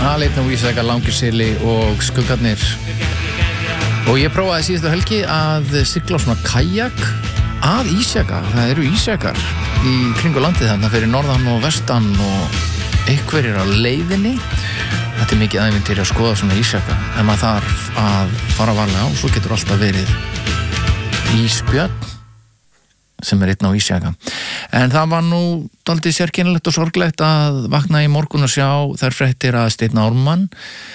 Aleinn og Ísaka, Langiseli og Skuggarnir. Og ég prófaði síðustu helgi að sigla svona kajak að Ísaka. Það eru Ísakar í kringu landið þarna fyrir norðan og vestan og einhverjir á leiðinni. Þetta er mikið ævintýri að skoða svona Ísaka en maður þarf að fara varlega á og svo getur alltaf verið ísbjörn sem einn á Ísjaka. En það var nú dálítið sérkennilegt og sorglegt að vakna í morgun og sjá þær fréttir að Steinn Ármann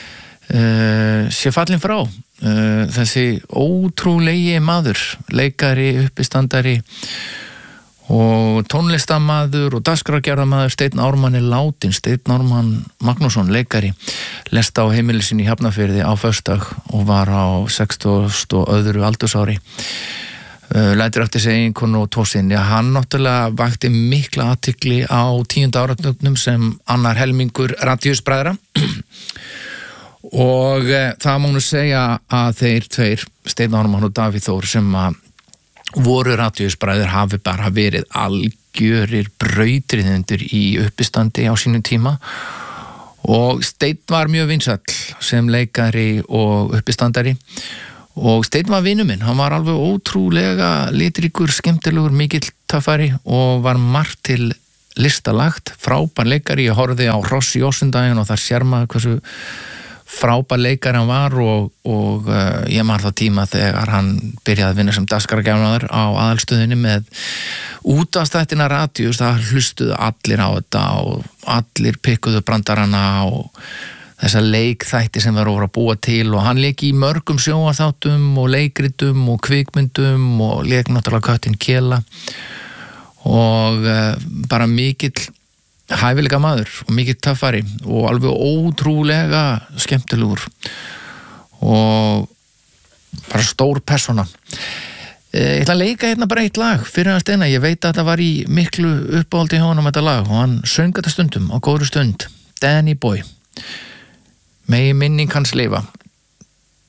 sé fallinn frá. Þessi ótrúlegi maður, leikari, uppistandari og tónlistamaður og dagskrárgerðarmaður Steinn Ármann er látinn. Steinn Ármann Magnússon, leikari, lést á heimili sínu í Hafnarfirði á föstudag og var á 62. aldursári. Lætur eftir sig eiginkonu og tósinn. Hann náttúrulega vakti mikla athygli á 10. áratugnum sem annar helmingur Radíusbræðra og það má nú segja að þeir tveir, Steinn Ármann og Davíð Þór, sem að voru Radíusbræður hafi bara verið algjörir brautriðendur í uppistandi á sínum tíma og Steinn var mjög vinsæll sem leikari og uppistandari. Og Steinn var vinur minn, hann var alveg ótrúlega litríkur, skemmtilegur, mikill töffari og var margt til listalagt, frábær leikari. Ég horfði á Hross í Ósundaginn og það sér maður hversu frábær leikari hann var og ég man þá tíma þegar hann byrjaði að vinna sem dagskrárgerðarmaður á aðalstöðinni með útvarpsþættina Radíus. Það hlustuðu allir á þetta og allir pikkuðu brandarana og þessa leikþætti sem var að búa til og hann leik í mörgum sjónvarpsþáttum og leikritum og kvikmyndum og leik náttúrulega Köttin Kela og bara mikill hæfileika maður og mikill töffari og alveg ótrúlega skemmtilegur og bara stór persóna. Ég ætla að leika hérna bara eitt lag fyrir hann Steina. Ég veit að þetta var í miklu uppáhaldi hjá honum þetta lag og hann söng þetta stundum á góðri stund. Danny Boy. Megi minning hans lifa.